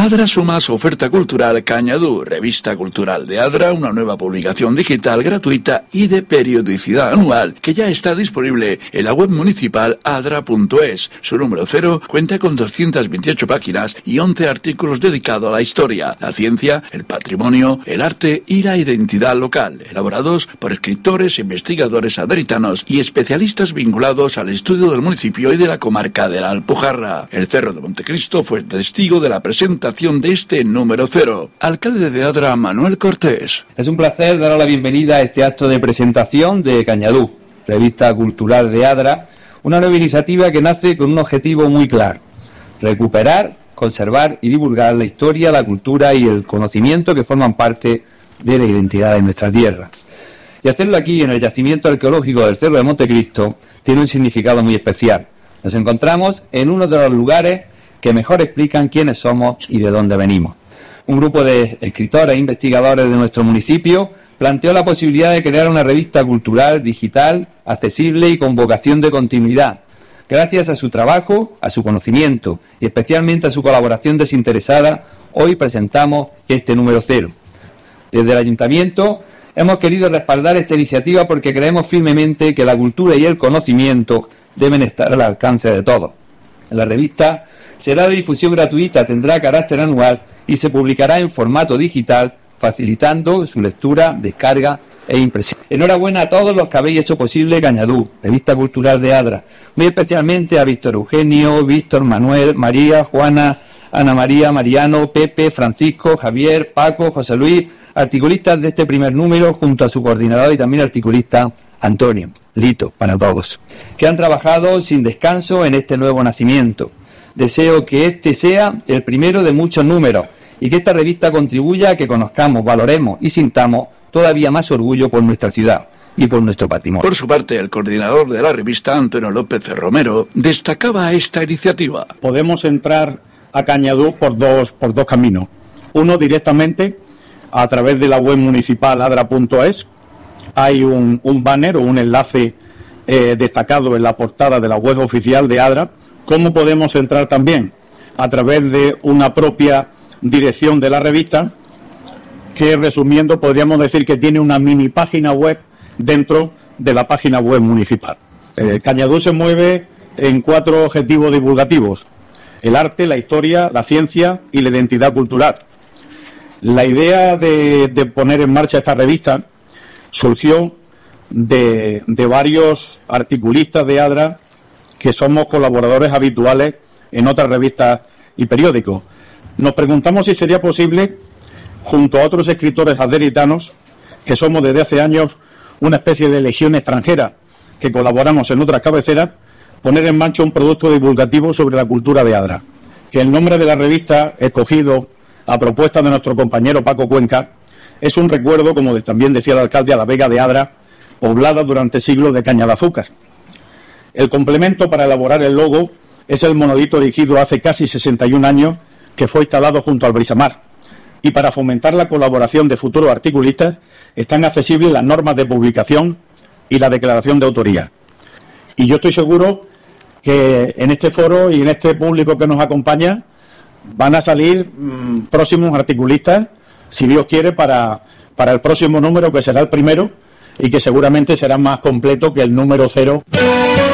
Adra suma a su oferta cultural Cañadú, revista cultural de Adra, una nueva publicación digital gratuita y de periodicidad anual que ya está disponible en la web municipal adra.es. Su número 0 cuenta con 228 páginas y 11 artículos dedicados a la historia, la ciencia, el patrimonio, el arte y la identidad local, elaborados por escritores, investigadores adritanos y especialistas vinculados al estudio del municipio y de la comarca de la Alpujarra. El Cerro de Montecristo fue testigo de la presentación de este número 0. Alcalde de Adra, Manuel Cortés. Es un placer dar la bienvenida a este acto de presentación de Cañadú, revista cultural de Adra, una nueva iniciativa que nace con un objetivo muy claro: recuperar, conservar y divulgar la historia, la cultura y el conocimiento que forman parte de la identidad de nuestra tierra. Y hacerlo aquí, en el yacimiento arqueológico del Cerro de Montecristo, tiene un significado muy especial. Nos encontramos en uno de los lugares que mejor explican quiénes somos y de dónde venimos. Un grupo de escritores e investigadores de nuestro municipio planteó la posibilidad de crear una revista cultural, digital, accesible y con vocación de continuidad. Gracias a su trabajo, a su conocimiento y especialmente a su colaboración desinteresada, hoy presentamos este número 0. Desde el Ayuntamiento hemos querido respaldar esta iniciativa porque creemos firmemente que la cultura y el conocimiento deben estar al alcance de todos. En la revista será de difusión gratuita, tendrá carácter anual y se publicará en formato digital, facilitando su lectura, descarga e impresión. Enhorabuena a todos los que habéis hecho posible Cañadú, revista cultural de Adra, muy especialmente a Víctor Eugenio, Víctor, Manuel, María, Juana, Ana María, Mariano, Pepe, Francisco, Javier, Paco, José Luis, articulistas de este primer número, junto a su coordinador y también articulista Antonio, Lito, para todos, que han trabajado sin descanso en este nuevo nacimiento. Deseo que este sea el primero de muchos números y que esta revista contribuya a que conozcamos, valoremos y sintamos todavía más orgullo por nuestra ciudad y por nuestro patrimonio. Por su parte, el coordinador de la revista, Antonio López Romero, destacaba esta iniciativa. Podemos entrar a Cañadú por dos caminos. Uno, directamente a través de la web municipal adra.es. Hay un banner o un enlace destacado en la portada de la web oficial de Adra. ¿Cómo podemos entrar también? A través de una propia dirección de la revista, que resumiendo podríamos decir que tiene una mini página web dentro de la página web municipal. Cañadú se mueve en 4 objetivos divulgativos: el arte, la historia, la ciencia y la identidad cultural. La idea de poner en marcha esta revista surgió de varios articulistas de Adra que somos colaboradores habituales en otras revistas y periódicos. Nos preguntamos si sería posible, junto a otros escritores adheritanos, que somos desde hace años una especie de legión extranjera que colaboramos en otras cabeceras, poner en marcha un producto divulgativo sobre la cultura de Adra. Que el nombre de la revista, escogido a propuesta de nuestro compañero Paco Cuenca, es un recuerdo, como también decía el alcalde, a la Vega de Adra, poblada durante siglos de caña de azúcar. El complemento para elaborar el logo es el monolito erigido hace casi 61 años que fue instalado junto al Brisamar. Y para fomentar la colaboración de futuros articulistas están accesibles las normas de publicación y la declaración de autoría. Y yo estoy seguro que en este foro y en este público que nos acompaña van a salir próximos articulistas, si Dios quiere, para el próximo número, que será el primero y que seguramente será más completo que el número 0.